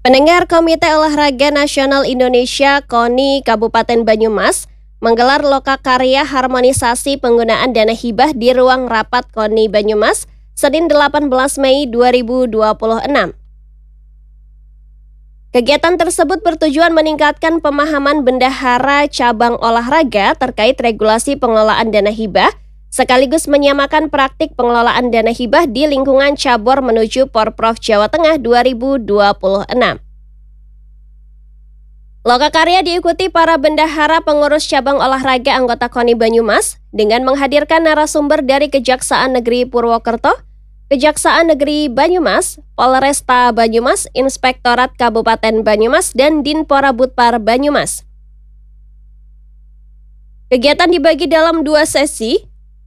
Pendengar, Komite Olahraga Nasional Indonesia KONI Kabupaten Banyumas menggelar lokakarya harmonisasi penggunaan dana hibah di ruang rapat KONI Banyumas Senin 18 Mei 2026. Kegiatan tersebut bertujuan meningkatkan pemahaman bendahara cabang olahraga terkait regulasi pengelolaan dana hibah, sekaligus menyamakan praktik pengelolaan dana hibah di lingkungan cabur menuju Porprov Jawa Tengah 2026. Lokakarya diikuti para bendahara pengurus cabang olahraga anggota KONI Banyumas dengan menghadirkan narasumber dari Kejaksaan Negeri Purwokerto, Kejaksaan Negeri Banyumas, Polresta Banyumas, Inspektorat Kabupaten Banyumas, dan Dinpora Butpar Banyumas. Kegiatan dibagi dalam 2 sesi.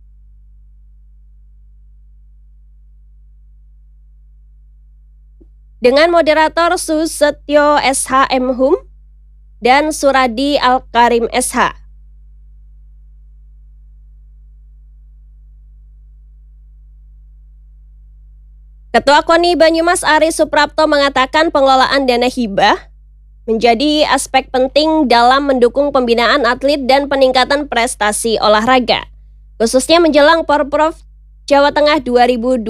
Dengan moderator Susetyo SHM Hum dan Suradi Al-Karim SH. Ketua KONI Banyumas Ari Suprapto mengatakan pengelolaan dana hibah menjadi aspek penting dalam mendukung pembinaan atlet dan peningkatan prestasi olahraga, khususnya menjelang Porprov Jawa Tengah 2026.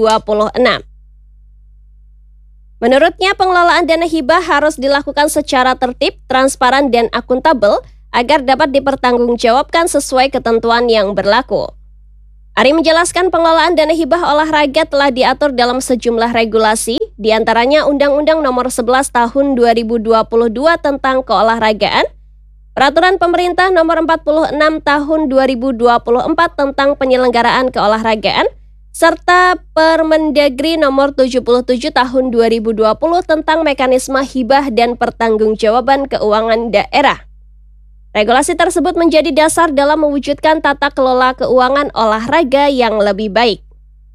Menurutnya, pengelolaan dana hibah harus dilakukan secara tertib, transparan, dan akuntabel agar dapat dipertanggungjawabkan sesuai ketentuan yang berlaku. Ari menjelaskan pengelolaan dana hibah olahraga telah diatur dalam sejumlah regulasi, diantaranya Undang-Undang Nomor 11 Tahun 2022 tentang keolahragaan, Peraturan Pemerintah Nomor 46 Tahun 2024 tentang penyelenggaraan keolahragaan, serta Permendagri Nomor 77 Tahun 2020 tentang mekanisme hibah dan pertanggungjawaban keuangan daerah. Regulasi tersebut menjadi dasar dalam mewujudkan tata kelola keuangan olahraga yang lebih baik.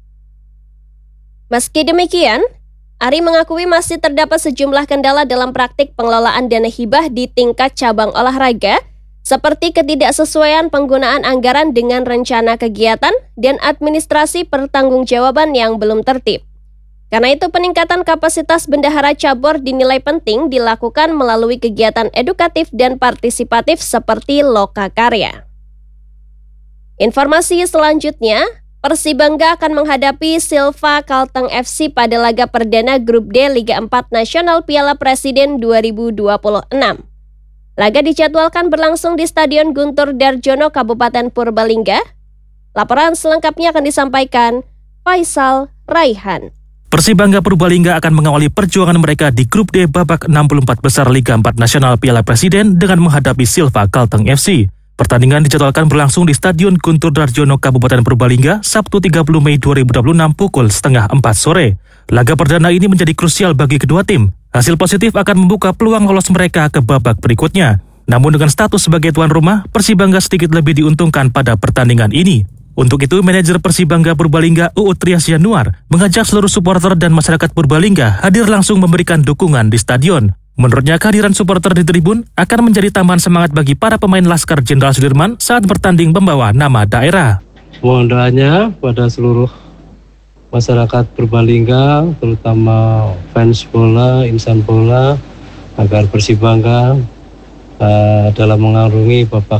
Meski demikian, Ari mengakui masih terdapat sejumlah kendala dalam praktik pengelolaan dana hibah di tingkat cabang olahraga, seperti ketidaksesuaian penggunaan anggaran dengan rencana kegiatan dan administrasi pertanggungjawaban yang belum tertib. Karena itu, peningkatan kapasitas bendahara cabur dinilai penting dilakukan melalui kegiatan edukatif dan partisipatif seperti lokakarya. Informasi selanjutnya, Persibangga akan menghadapi Silva Kalteng FC pada laga perdana Grup D Liga 4 Nasional Piala Presiden 2026. Laga dijadwalkan berlangsung di Stadion Guntur Darjono, Kabupaten Purbalingga. Laporan selengkapnya akan disampaikan Faisal Raihan. Persibangga Purbalingga akan mengawali perjuangan mereka di Grup D babak 64 besar Liga 4 Nasional Piala Presiden dengan menghadapi Silva Kalteng FC. Pertandingan dijadwalkan berlangsung di Stadion Guntur Darjono, Kabupaten Purbalingga, Sabtu 30 Mei 2026 pukul 3:30 sore. Laga perdana ini menjadi krusial bagi kedua tim. Hasil positif akan membuka peluang lolos mereka ke babak berikutnya. Namun dengan status sebagai tuan rumah, Persibangga sedikit lebih diuntungkan pada pertandingan ini. Untuk itu, manajer Persibangga Purbalingga Uut Trias Yanuar mengajak seluruh supporter dan masyarakat Purbalingga hadir langsung memberikan dukungan di stadion. Menurutnya, kehadiran supporter di tribun akan menjadi tambahan semangat bagi para pemain Laskar Jenderal Sudirman saat bertanding membawa nama daerah. Mohon doanya pada seluruh masyarakat Purbalingga, terutama fans bola, insan bola, agar Persibangga dalam mengarungi babak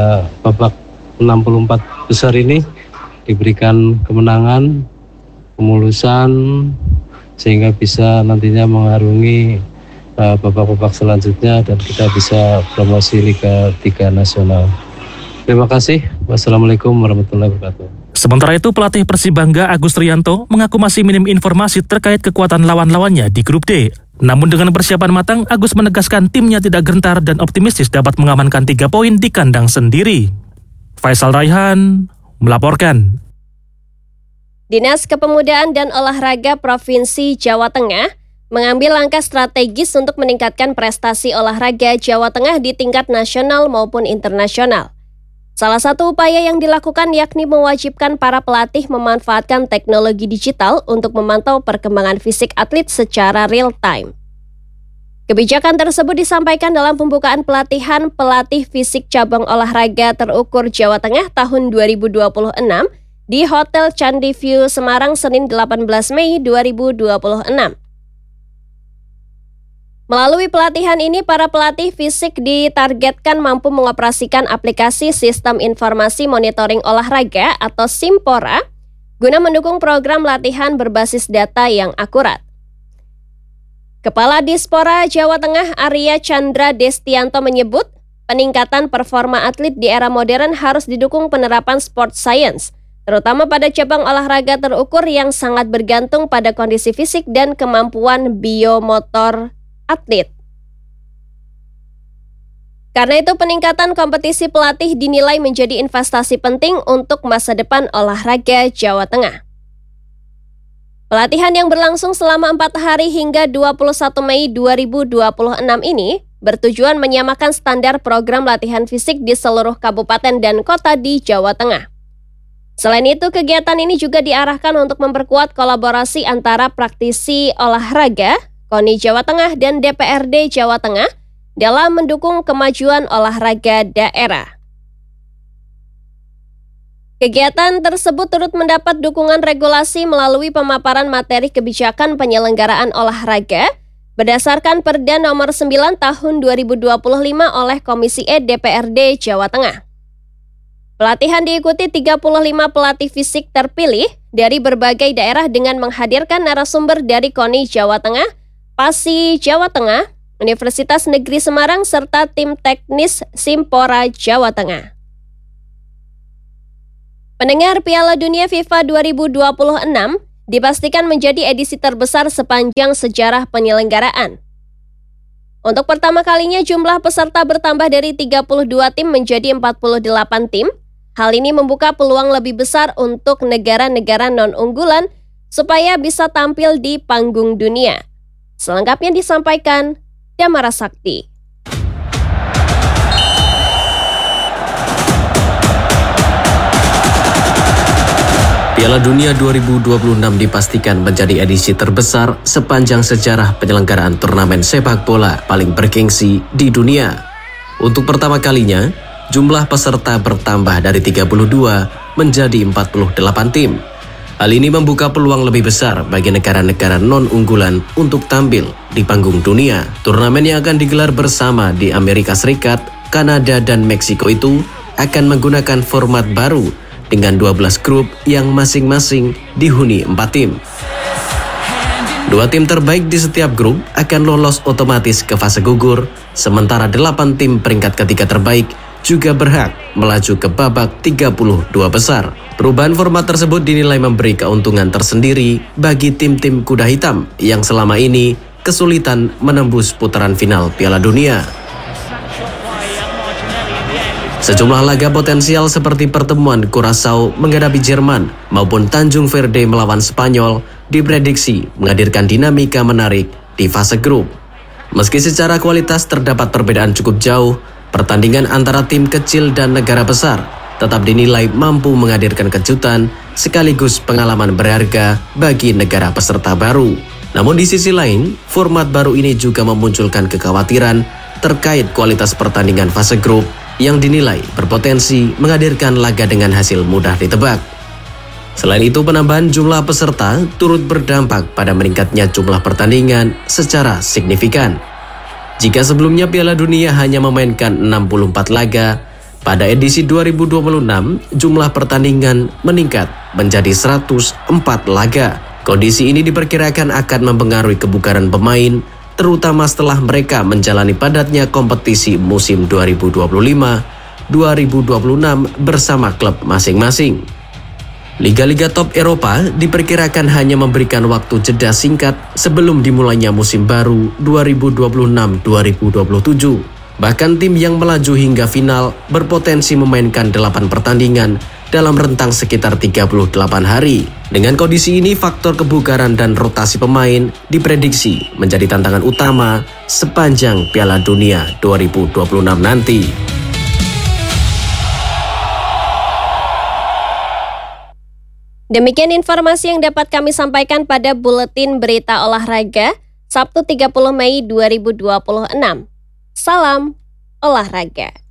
64 besar ini diberikan kemenangan, kemulusan, sehingga bisa nantinya mengarungi babak-babak selanjutnya dan kita bisa promosi Liga 3 Nasional. Terima kasih. Wassalamualaikum warahmatullahi wabarakatuh. Sementara itu, pelatih Persibangga Agus Rianto mengaku masih minim informasi terkait kekuatan lawan-lawannya di Grup D. Namun dengan persiapan matang, Agus menegaskan timnya tidak gentar dan optimistis dapat mengamankan 3 poin di kandang sendiri. Faisal Raihan melaporkan. Dinas Kepemudaan dan Olahraga Provinsi Jawa Tengah mengambil langkah strategis untuk meningkatkan prestasi olahraga Jawa Tengah di tingkat nasional maupun internasional. Salah satu upaya yang dilakukan yakni mewajibkan para pelatih memanfaatkan teknologi digital untuk memantau perkembangan fisik atlet secara real time. Kebijakan tersebut disampaikan dalam pembukaan pelatihan pelatih fisik cabang olahraga terukur Jawa Tengah tahun 2026 di Hotel Candi View Semarang Senin 18 Mei 2026. Melalui pelatihan ini, para pelatih fisik ditargetkan mampu mengoperasikan aplikasi Sistem Informasi Monitoring Olahraga atau SIMPORA guna mendukung program latihan berbasis data yang akurat. Kepala Dispora Jawa Tengah Arya Chandra Destianto menyebut, peningkatan performa atlet di era modern harus didukung penerapan sport science, terutama pada cabang olahraga terukur yang sangat bergantung pada kondisi fisik dan kemampuan biomotor atlet. Karena itu peningkatan kompetisi pelatih dinilai menjadi investasi penting untuk masa depan olahraga Jawa Tengah. Pelatihan yang berlangsung selama 4 hari hingga 21 Mei 2026 ini bertujuan menyamakan standar program latihan fisik di seluruh kabupaten dan kota di Jawa Tengah. Selain itu, kegiatan ini juga diarahkan untuk memperkuat kolaborasi antara praktisi olahraga, KONI Jawa Tengah dan DPRD Jawa Tengah dalam mendukung kemajuan olahraga daerah. Kegiatan tersebut turut mendapat dukungan regulasi melalui pemaparan materi kebijakan penyelenggaraan olahraga berdasarkan Perda Nomor 9 Tahun 2025 oleh Komisi E DPRD Jawa Tengah. Pelatihan diikuti 35 pelatih fisik terpilih dari berbagai daerah dengan menghadirkan narasumber dari KONI Jawa Tengah, PASI Jawa Tengah, Universitas Negeri Semarang, serta tim teknis SIMPORA Jawa Tengah. Pendengar, Piala Dunia FIFA 2026 dipastikan menjadi edisi terbesar sepanjang sejarah penyelenggaraan. Untuk pertama kalinya jumlah peserta bertambah dari 32 tim menjadi 48 tim. Hal ini membuka peluang lebih besar untuk negara-negara non-unggulan supaya bisa tampil di panggung dunia. Selengkapnya disampaikan Damara Sakti. Piala Dunia 2026 dipastikan menjadi edisi terbesar sepanjang sejarah penyelenggaraan turnamen sepak bola paling bergengsi di dunia. Untuk pertama kalinya, jumlah peserta bertambah dari 32 menjadi 48 tim. Hal ini membuka peluang lebih besar bagi negara-negara non-unggulan untuk tampil di panggung dunia. Turnamen yang akan digelar bersama di Amerika Serikat, Kanada, dan Meksiko itu akan menggunakan format baru dengan 12 grup yang masing-masing dihuni 4 tim. 2 tim terbaik di setiap grup akan lolos otomatis ke fase gugur, sementara 8 tim peringkat ketiga terbaik juga berhak melaju ke babak 32 besar. Perubahan format tersebut dinilai memberi keuntungan tersendiri bagi tim-tim kuda hitam yang selama ini kesulitan menembus putaran final Piala Dunia. Sejumlah laga potensial seperti pertemuan Curaçao menghadapi Jerman maupun Tanjung Verde melawan Spanyol diprediksi menghadirkan dinamika menarik di fase grup. Meski secara kualitas terdapat perbedaan cukup jauh, pertandingan antara tim kecil dan negara besar tetap dinilai mampu menghadirkan kejutan sekaligus pengalaman berharga bagi negara peserta baru. Namun di sisi lain, format baru ini juga memunculkan kekhawatiran terkait kualitas pertandingan fase grup yang dinilai berpotensi menghadirkan laga dengan hasil mudah ditebak. Selain itu, penambahan jumlah peserta turut berdampak pada meningkatnya jumlah pertandingan secara signifikan. Jika sebelumnya Piala Dunia hanya memainkan 64 laga, pada edisi 2026 jumlah pertandingan meningkat menjadi 104 laga. Kondisi ini diperkirakan akan mempengaruhi kebugaran pemain, terutama setelah mereka menjalani padatnya kompetisi musim 2025-2026 bersama klub masing-masing. Liga-liga top Eropa diperkirakan hanya memberikan waktu jeda singkat sebelum dimulainya musim baru 2026-2027. Bahkan tim yang melaju hingga final berpotensi memainkan 8 pertandingan dalam rentang sekitar 38 hari. Dengan kondisi ini, faktor kebugaran dan rotasi pemain diprediksi menjadi tantangan utama sepanjang Piala Dunia 2026 nanti. Demikian informasi yang dapat kami sampaikan pada Buletin Berita Olahraga Sabtu 30 Mei 2026. Salam olahraga.